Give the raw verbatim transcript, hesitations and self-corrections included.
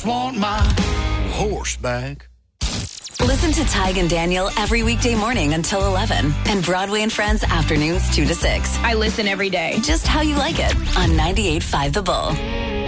just want my horse back. Listen to Tig and Daniel every weekday morning until eleven and Broadway and Friends afternoons two to six. I listen every day. Just how you like it on ninety-eight point five The Bull.